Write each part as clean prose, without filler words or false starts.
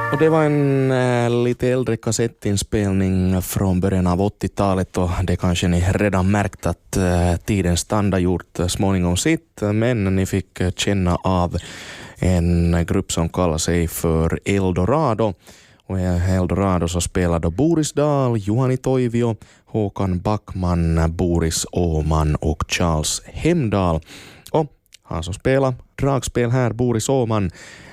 Och det var en lite äldre kassettinspelning från början av 80-talet och det kanske ni redan märkt att tidens standard gjort småningom sitt, men ni fick känna av en grupp som kallar sig för Eldorado. Och i Eldorado så spelar då Boris Dahl, Juhani Toivio, Håkan Backman, Boris Åman och Charles Hemdahl. Och han som spelar dragspel här, Boris Åman,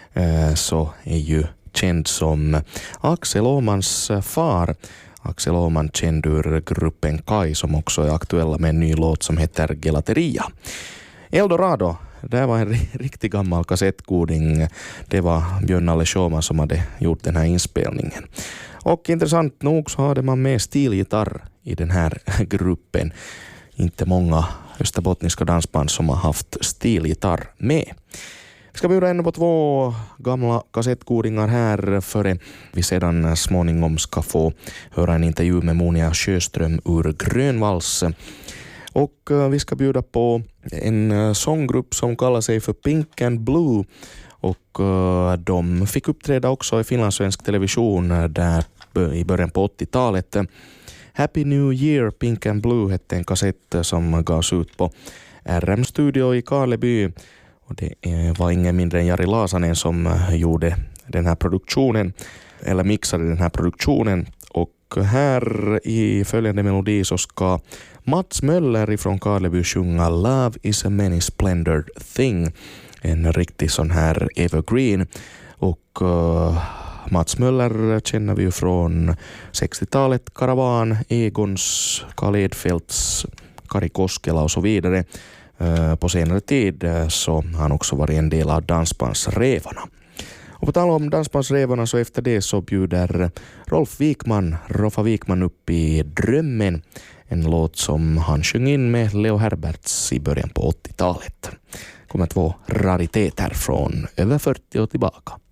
så är ju känd som Axel Åmans far. Axel Åman känd ur gruppen Kai som också är aktuella med en ny låt som heter Gelateria. Eldorado, det var en riktigt gammal kassettgoding. Det var Björn Nalle Sjöman som hade gjort den här inspelningen. Och intressant nog så hade man med stilgitarr i den här gruppen. Inte många österbottniska dansband som har haft stilgitarr med. Vi ska bjuda ännu på 2 gamla kassettgodingar här före vi sedan småningom ska få höra en intervju med Monia Sjöström ur Grönvalls. Och vi ska bjuda på en sånggrupp som kallar sig för Pink and Blue och de fick uppträda också i finlandssvensk television där i början på 80-talet. Happy New Year Pink and Blue hette en kassett som gavs ut på RM-studio i Karleby. Och det var ingen mindre än Jari Laasanen som gjorde den här produktionen, eller mixade den här produktionen. Och här i följande melodi så ska Mats Möller ifrån Karleby sjunga Love is a many splendid thing. En riktig sån här evergreen. Och Mats Möller känner vi ju från 60-talet, Karavan, Egons, Karl Edfeldts, Kari Koskela och så vidare. På senare tid så har han också varit en del av Dansbandsrevarna. Och på tal om Dansbandsrevarna så efter det så bjuder Roffa Wikman upp i Drömmen. En låt som han sjöng in med Leo Herberts i början på 80-talet. Kommer 2 rariteter från över 40 år tillbaka.